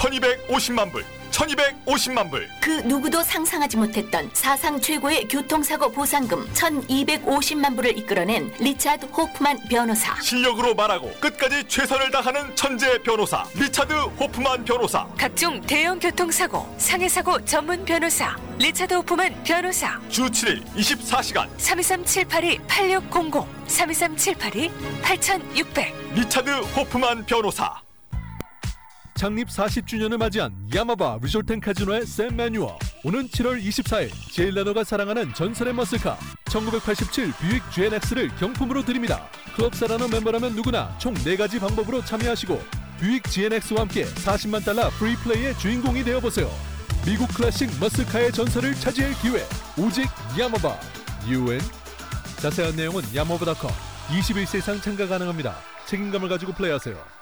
1250만 불, 1250만 불. 그 누구도 상상하지 못했던 사상 최고의 교통사고 보상금 1250만 불을 이끌어낸 리차드 호프만 변호사. 실력으로 말하고 끝까지 최선을 다하는 천재 변호사 리차드 호프만 변호사. 각종 대형 교통사고, 상해사고 전문 변호사 리차드 호프만 변호사. 주 7일 24시간 323-782-8600 323-782-8600 리차드 호프만 변호사. 창립 40주년을 맞이한 야마바 리조트앤카지노의 샘 매뉴어. 오는 7월 24일 제일 레너가 사랑하는 전설의 머슬카 1987 뷰익 GNX를 경품으로 드립니다. 클럽 사라노 멤버라면 누구나 총 4가지 방법으로 참여하시고 뷰익 GNX와 함께 40만 달러 프리플레이의 주인공이 되어보세요. 미국 클래식 머슬카의 전설을 차지할 기회, 오직 야마바. UN. 자세한 내용은 야마바.com. 21세 이상 참가 가능합니다. 책임감을 가지고 플레이하세요.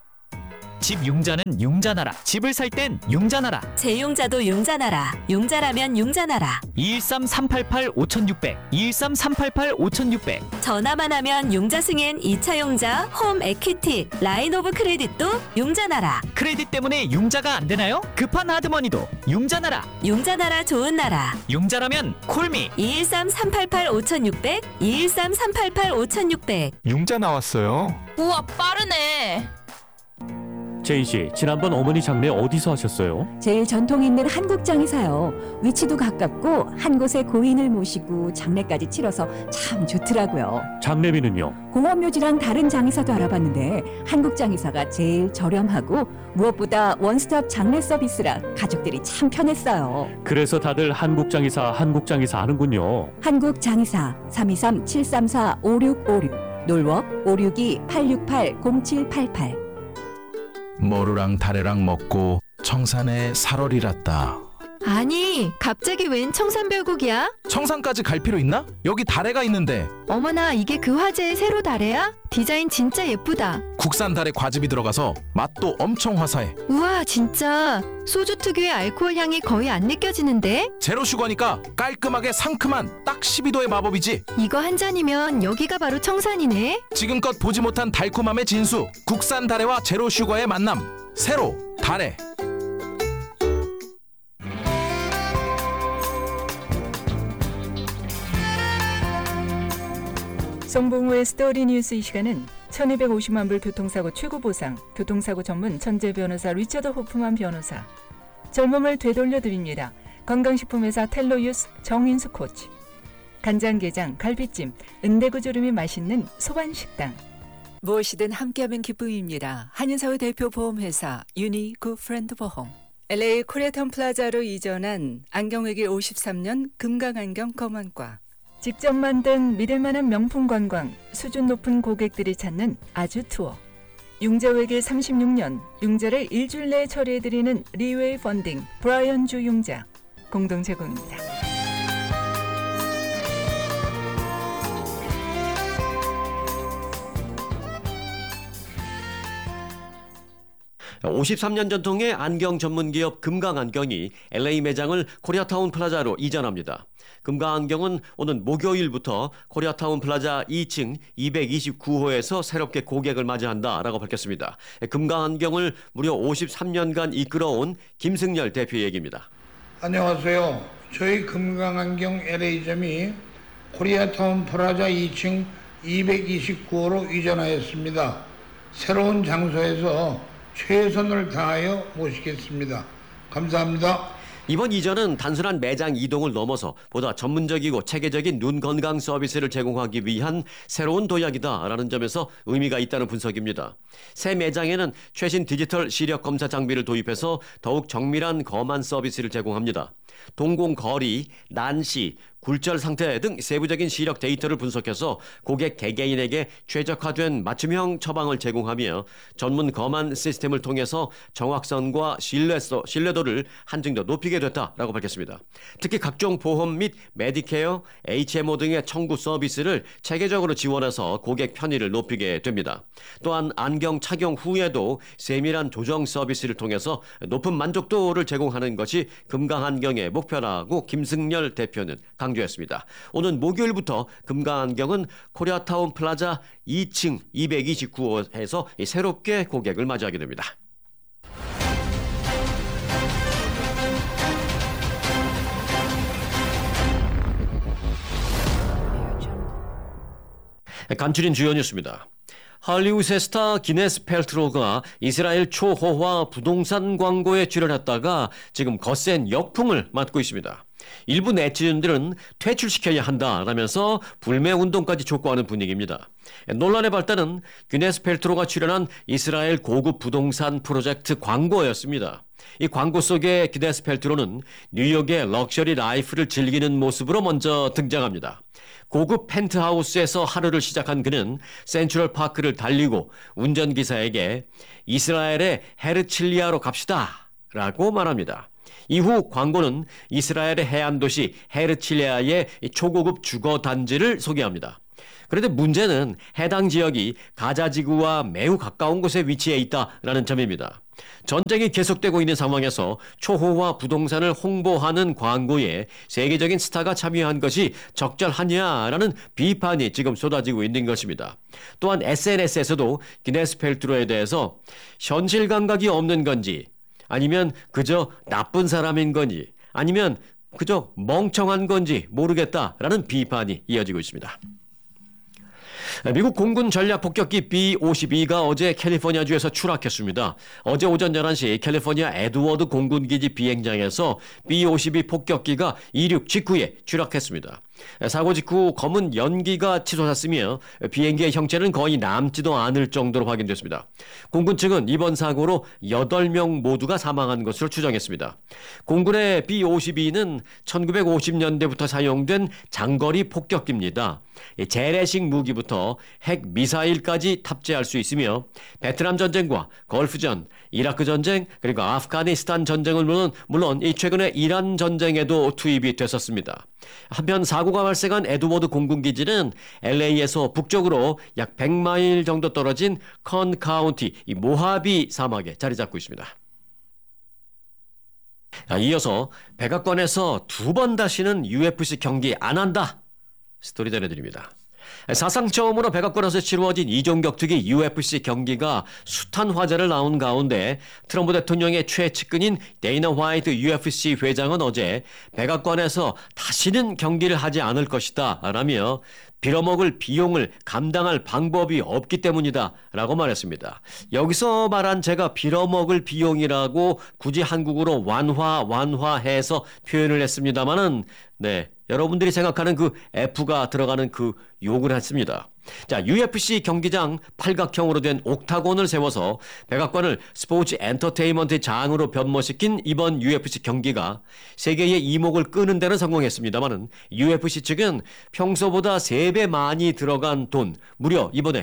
집 융자는 융자나라. 집을 살 땐 융자나라. 재융자도 융자나라. 융자라면 융자나라. 213-388-5600 213-388-5600 전화만 하면 융자 승인 2차 융자, 홈 에퀴티, 라인 오브 크레딧도 융자나라. 크레딧 때문에 융자가 안 되나요? 급한 하드머니도 융자나라. 융자나라 좋은 나라. 융자라면 콜미. 213-388-5600 213-388-5600 융자 나왔어요. 우와, 빠르네. 제이씨, 지난번 어머니 장례 어디서 하셨어요? 제일 전통 있는 한국장에서요. 위치도 가깝고 한 곳에 고인을 모시고 장례까지 치러서 참 좋더라고요. 장례비는요? 공원묘지랑 다른 장의사도 알아봤는데 한국장의사가 제일 저렴하고 무엇보다 원스톱 장례 서비스라 가족들이 참 편했어요. 그래서 다들 한국장의사 하는군요. 한국장의사 323-734-5656 놀워 562-868-0788 모루랑 다래랑 먹고 청산에 살얼이랐다. 아니, 갑자기 웬 청산별곡이야? 청산까지 갈 필요 있나? 여기 다래가 있는데. 어머나, 이게 그 화제의 세로 다래야? 디자인 진짜 예쁘다. 국산 다래 과즙이 들어가서 맛도 엄청 화사해. 우와, 진짜 소주 특유의 알코올 향이 거의 안 느껴지는데? 제로 슈거니까 깔끔하게 상큼한 딱 12도의 마법이지. 이거 한 잔이면 여기가 바로 청산이네. 지금껏 보지 못한 달콤함의 진수, 국산 다래와 제로 슈거의 만남. 세로 다래. 송봉우의 스토리 뉴스. 이 시간은 1250만 불 교통사고 최고보상, 교통사고 전문 천재 변호사 리처드 호프만 변호사, 젊음을 되돌려드립니다. 건강식품회사 텔로유스 정인수 코치, 간장게장, 갈비찜, 은대구조림이 맛있는 소반식당. 무엇이든 함께하면 기쁨입니다. 한인사회 대표 보험회사 유니 굿프렌드 보험. LA 코리아타운 플라자로 이전한 안경외길 53년 금강안경 검안과. 직접 만든 믿을만한 명품 관광, 수준 높은 고객들이 찾는 아주 투어. 융자외길 36년, 융자를 일주일 내에 처리해드리는 리웨이 펀딩, 브라이언 주 융자 공동 제공입니다. (53년) 전통의 안경 전문기업 금강안경이 LA 매장을 코리아타운 플라자로 이전합니다. 금강안경은 오는 목요일부터 코리아타운 플라자 2층 229호에서 새롭게 고객을 맞이한다라고 밝혔습니다. 금강안경을 무려 53년간 이끌어온 김승열 대표 얘기입니다. 안녕하세요. 저희 금강안경 LA점이 코리아타운 플라자 2층 229호로 이전하였습니다. 새로운 장소에서 최선을 다하여 모시겠습니다. 감사합니다. 이번 이전은 단순한 매장 이동을 넘어서 보다 전문적이고 체계적인 눈 건강 서비스를 제공하기 위한 새로운 도약이다라는 점에서 의미가 있다는 분석입니다. 새 매장에는 최신 디지털 시력 검사 장비를 도입해서 더욱 정밀한 검안 서비스를 제공합니다. 동공 거리, 난시, 굴절 상태 등 세부적인 시력 데이터를 분석해서 고객 개개인에게 최적화된 맞춤형 처방을 제공하며 전문 검안 시스템을 통해서 정확성과 신뢰도를 한층 더 높이게 됐다라고 밝혔습니다. 특히 각종 보험 및 메디케어, HMO 등의 청구 서비스를 체계적으로 지원해서 고객 편의를 높이게 됩니다. 또한 안경 착용 후에도 세밀한 조정 서비스를 통해서 높은 만족도를 제공하는 것이 금강안경의 목표라고 김승열 대표는 강조했습니다. 오는 목요일부터 금강안경은 코리아타운 플라자 2층 229호에서 새롭게 고객을 맞이하게 됩니다. 간추린 주요 뉴스입니다. 할리우드의 스타 기네스 펠트로가 이스라엘 초호화 부동산 광고에 출연했다가 지금 거센 역풍을 맞고 있습니다. 일부 네티즌들은 퇴출시켜야 한다라면서 불매운동까지 촉구하는 분위기입니다. 논란의 발단은 기네스 펠트로가 출연한 이스라엘 고급 부동산 프로젝트 광고였습니다. 이 광고 속에 기네스 펠트로는 뉴욕의 럭셔리 라이프를 즐기는 모습으로 먼저 등장합니다. 고급 펜트하우스에서 하루를 시작한 그는 센트럴 파크를 달리고 운전기사에게 이스라엘의 헤르칠리아로 갑시다 라고 말합니다. 이후 광고는 이스라엘의 해안도시 헤르칠리아의 초고급 주거단지를 소개합니다. 그런데 문제는 해당 지역이 가자지구와 매우 가까운 곳에 위치해 있다라는 점입니다. 전쟁이 계속되고 있는 상황에서 초호화 부동산을 홍보하는 광고에 세계적인 스타가 참여한 것이 적절하냐라는 비판이 지금 쏟아지고 있는 것입니다. 또한 SNS에서도 기네스 펠트로에 대해서 현실 감각이 없는 건지 아니면 그저 나쁜 사람인 건지 아니면 그저 멍청한 건지 모르겠다라는 비판이 이어지고 있습니다. 미국 공군 전략 폭격기 B-52가 어제 캘리포니아주에서 추락했습니다. 어제 오전 11시 캘리포니아 에드워드 공군기지 비행장에서 B-52 폭격기가 이륙 직후에 추락했습니다. 사고 직후 검은 연기가 치솟았으며 비행기의 형체는 거의 남지도 않을 정도로 확인됐습니다. 공군 측은 이번 사고로 8명 모두가 사망한 것으로 추정했습니다. 공군의 B-52는 1950년대부터 사용된 장거리 폭격기입니다. 재래식 무기부터 핵 미사일까지 탑재할 수 있으며 베트남 전쟁과 걸프전, 이라크 전쟁 그리고 아프가니스탄 전쟁을 물론 최근에 이란 전쟁에도 투입이 됐었습니다. 한편 사고가 발생한 에드워드 공군기지는 LA에서 북쪽으로 약 100마일 정도 떨어진 컨 카운티 모하비 사막에 자리 잡고 있습니다. 이어서 백악관에서 2번 다시는 UFC 경기 안 한다 스토리 전해드립니다. 사상 처음으로 백악관에서 치루어진 2종 격투기 UFC 경기가 숱한 화제를 낳은 가운데 트럼프 대통령의 최측근인 데이나 화이트 UFC 회장은 어제 백악관에서 다시는 경기를 하지 않을 것이다 라며 빌어먹을 비용을 감당할 방법이 없기 때문이다 라고 말했습니다. 여기서 말한 제가 빌어먹을 비용이라고 굳이 한국어로 완화해서 표현을 했습니다마는 여러분들이 생각하는 그 F가 들어가는 그 욕을 했습니다. 자, UFC 경기장 팔각형으로 된 옥타곤을 세워서 백악관을 스포츠 엔터테인먼트 장으로 변모시킨 이번 UFC 경기가 세계의 이목을 끄는 데는 성공했습니다만은 UFC 측은 평소보다 3배 많이 들어간 돈, 무려 이번에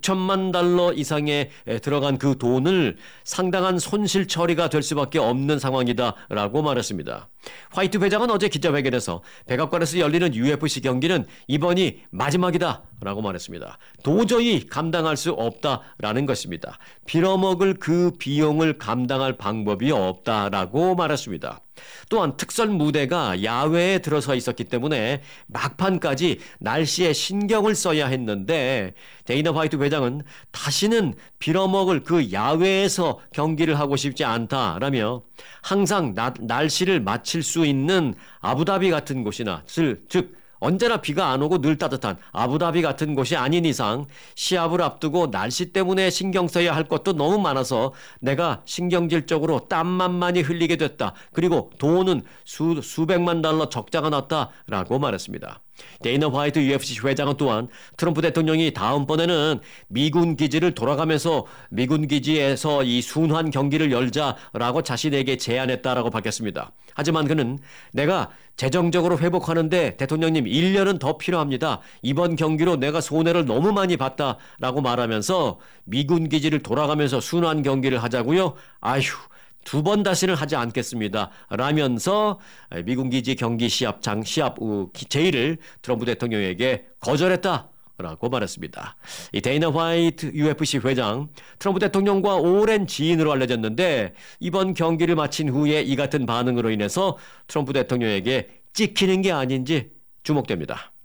$6천만 이상에 들어간 그 돈을 상당한 손실 처리가 될 수밖에 없는 상황이다라고 말했습니다. 화이트 회장은 어제 기자회견에서 백악관에서 열리는 UFC 경기는 이번이 마지막이다라고 말했습니다. 도저히 감당할 수 없다라는 것입니다. 빌어먹을 그 비용을 감당할 방법이 없다라고 말했습니다. 또한 특설 무대가 야외에 들어서 있었기 때문에 막판까지 날씨에 신경을 써야 했는데 데이나 화이트 회장은 다시는 빌어먹을 그 야외에서 경기를 하고 싶지 않다라며 항상 날씨를 맞출 수 있는 아부다비 같은 곳이나 즉 언제나 비가 안 오고 늘 따뜻한 아부다비 같은 곳이 아닌 이상 시합을 앞두고 날씨 때문에 신경 써야 할 것도 너무 많아서 내가 신경질적으로 땀만 많이 흘리게 됐다. 그리고 돈은 수백만 달러 적자가 났다라고 말했습니다. 데이나 화이트 UFC 회장은 또한 트럼프 대통령이 다음번에는 미군 기지를 돌아가면서 미군 기지에서 이 순환 경기를 열자라고 자신에게 제안했다라고 밝혔습니다. 하지만 그는 내가 재정적으로 회복하는데 대통령님 1년은 더 필요합니다. 이번 경기로 내가 손해를 너무 많이 봤다라고 말하면서 미군 기지를 돌아가면서 순환 경기를 하자고요. 아휴. 2번 다시는 하지 않겠습니다. 라면서 미군 기지 경기 시합 제의를 트럼프 대통령에게 거절했다라고 말했습니다. 이 데이나 화이트 UFC 회장, 트럼프 대통령과 오랜 지인으로 알려졌는데 이번 경기를 마친 후에 이 같은 반응으로 인해서 트럼프 대통령에게 찍히는 게 아닌지 주목됩니다.